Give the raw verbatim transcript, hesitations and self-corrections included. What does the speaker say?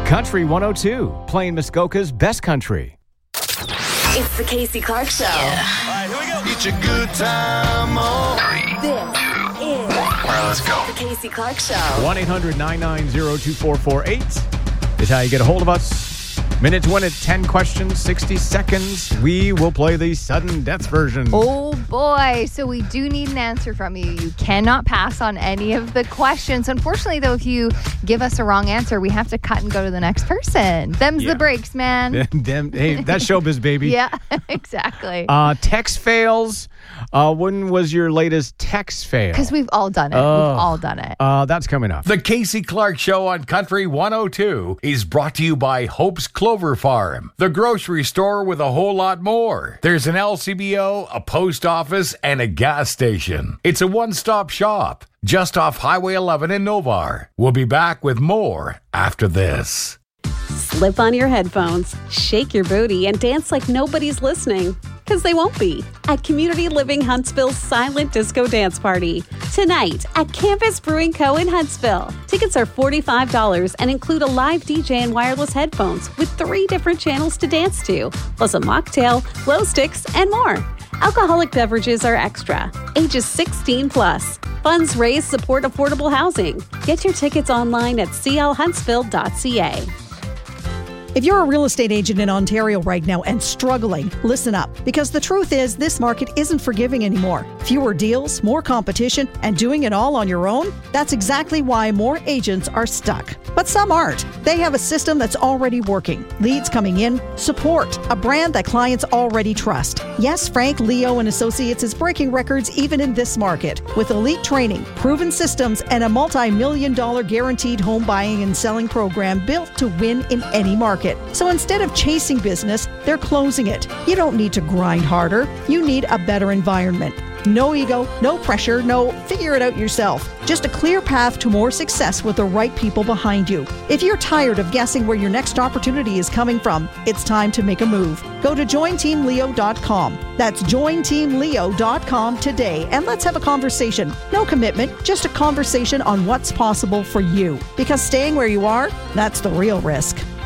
Country one oh two, playing Muskoka's best country. It's the Casey Clark Show. Yeah. All right, here we go. It's a good time. Oh. This is All right, let's go. the Casey Clark Show. one eight hundred nine nine zero two four four eight is how you get a hold of us. Minute to win it, ten questions, sixty seconds. We will play the sudden death version. Oh boy, so we do need an answer from you. You cannot pass on any of the questions. Unfortunately, though, if you give us a wrong answer, we have to cut and go to the next person. Them's Yeah. the breaks, man. Them, hey, that's showbiz, baby. Yeah, exactly. Uh, text fails. Uh, when was your latest text fail? Because we've all done it. Oh. We've all done it. Uh, that's coming up. The Casey Clark Show on Country one oh two is brought to you by Hope's Clover Farm, the grocery store with a whole lot more. There's an L C B O, a post office, and a gas station. It's a one-stop shop just off Highway eleven in Novar. We'll be back with more after this. Slip on your headphones, shake your booty, and dance like nobody's listening. Because they won't be. At Community Living Huntsville's Silent Disco Dance Party. Tonight at Campus Brewing Co. in Huntsville. Tickets are forty-five dollars and include a live D J and wireless headphones with three different channels to dance to, plus a mocktail, glow sticks, and more. Alcoholic beverages are extra. Ages sixteen plus. Funds raised support affordable housing. Get your tickets online at c l huntsville dot c a. If you're a real estate agent in Ontario right now and struggling, listen up. Because the truth is, this market isn't forgiving anymore. Fewer deals, more competition, and doing it all on your own? That's exactly why more agents are stuck. But some aren't. They have a system that's already working. Leads coming in, support, a brand that clients already trust. Yes, Frank, Leo, and Associates is breaking records even in this market. With elite training, proven systems, and a multi-million dollar guaranteed home buying and selling program built to win in any market. So instead of chasing business, they're closing it. You don't need to grind harder. You need a better environment. No ego, no pressure, no figure it out yourself. Just a clear path to more success with the right people behind you. If you're tired of guessing where your next opportunity is coming from, it's time to make a move. Go to join team leo dot com. That's join team leo dot com today, and let's have a conversation. No commitment, just a conversation on what's possible for you. Because staying where you are, that's the real risk.